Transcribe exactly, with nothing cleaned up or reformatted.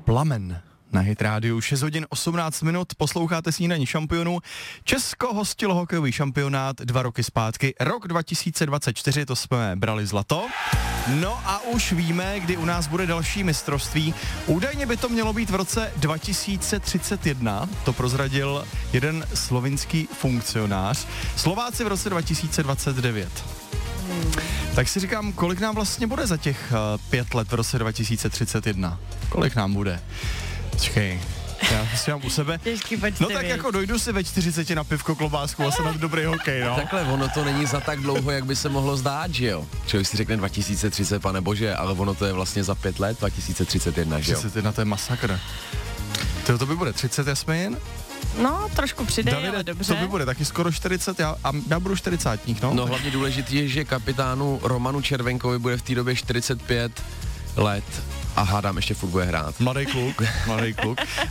Plamen na Hit Rádiu. šest hodin osmnáct minut, posloucháte Snídaní šampionů. Česko hostilo hokejový šampionát dva roky zpátky. Rok dva tisíce dvacet čtyři, to jsme brali zlato. No a už víme, kdy u nás bude další mistrovství. Údajně by to mělo být v roce dva tisíce třicet jedna, to prozradil jeden slovinský funkcionář. Slováci v roce dva tisíce dvacet devět. Hmm. Tak si říkám, kolik nám vlastně bude za těch uh, pět let v roce dva tisíce třicet jedna? Kolik nám bude? Počkej, já si mám u sebe. No tak jako dojdu si ve čtyřiceti na pivko, klobásku a jsem na dobrý hokej, no. Takhle, ono to není za tak dlouho, jak by se mohlo zdát, že jo? Člověk si řekne dva tisíce třicet, pane bože, ale ono to je vlastně za pět let, dva tisíce třicet jedna, že jo? třicet jedna, to je masakr. To, to by bude třicet, Jasmin? No, trošku přidej, Davide, ale dobře. to by bude taky skoro čtyřicet, já, a já budu čtyřicátník, no. No hlavně důležitý je, že kapitánu Romanu Červenkovi bude v té době čtyřicet pět let a hádám, ještě furt bude hrát. Mladý kluk, mladý kluk.